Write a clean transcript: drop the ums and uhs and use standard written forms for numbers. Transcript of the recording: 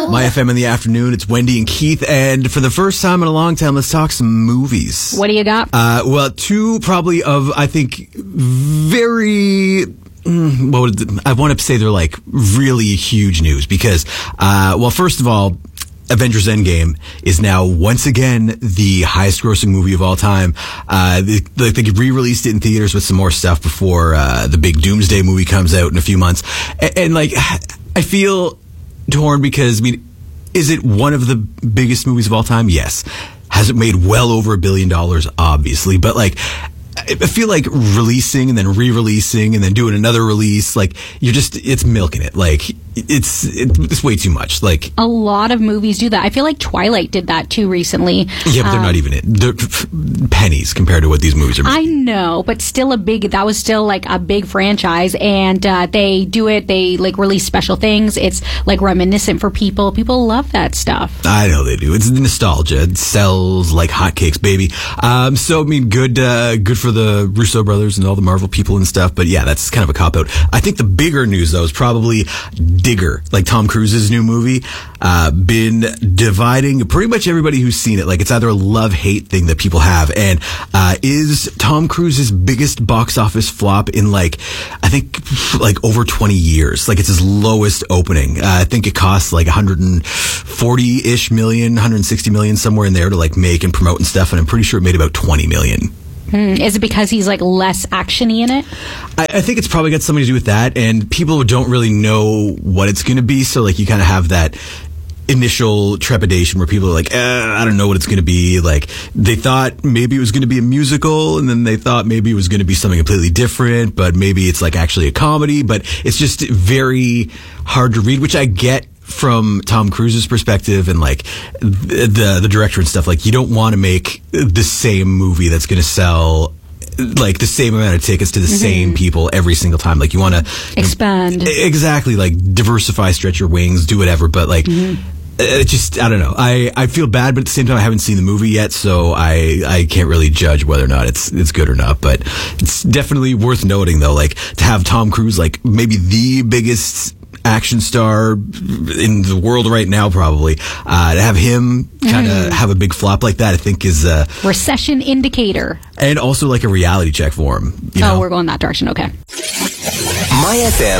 My FM in the afternoon. It's Wendy and Keith, and for the first time in a long time, let's talk some movies. What do you got? Well, two probably of, I think, very... I want to say they're like really huge news because, well, first of all, Avengers Endgame is now once again the highest grossing movie of all time. They re-released it in theaters with some more stuff before the big Doomsday movie comes out in a few months. And like, I feel torn because, I mean, is it one of the biggest movies of all time? Yes. Has it made well over $1 billion? Obviously. But like, I feel like releasing and then re-releasing and then doing another release, like it's milking it. Like it's way too much. Like a lot of movies do that. I feel like Twilight did that too recently. Yeah, but they're not even it. They're pennies compared to what these movies are making. I know, but still that was still like a big franchise, and they do it. They like release special things. It's like reminiscent for people. People love that stuff. I know they do. It's nostalgia. It sells like hotcakes, baby. So I mean, good for the Russo brothers and all the Marvel people and stuff. But yeah, that's kind of a cop out. I think the bigger news though is probably Digger, like Tom Cruise's new movie, been dividing pretty much everybody who's seen it. Like it's either a love-hate thing that people have, and is Tom Cruise's biggest box office flop in like, I think like over 20 years. Like it's his lowest opening. I think it costs like 140-ish million, 160 million, somewhere in there to like make and promote and stuff, and I'm pretty sure it made about 20 million. Is it because he's like less actiony in it? I think it's probably got something to do with that, and people don't really know what it's going to be, so like you kind of have that initial trepidation where people are like, I don't know what it's going to be. Like they thought maybe it was going to be a musical, and then they thought maybe it was going to be something completely different, but maybe it's like actually a comedy. But it's just very hard to read, which I get from Tom Cruise's perspective and like the director and stuff. Like you don't want to make the same movie that's going to sell like the same amount of tickets to the same people every single time. Like you want to expand, exactly, like diversify, stretch your wings, do whatever. But like it just, I don't know. I feel bad, but at the same time I haven't seen the movie yet, so I can't really judge whether or not it's good or not. But it's definitely worth noting though, like to have Tom Cruise, like maybe the biggest action star in the world right now, probably, to have him kind of have a big flop like that, I think is a recession indicator, and also like a reality check for him. You know? We're going that direction. Okay. My FM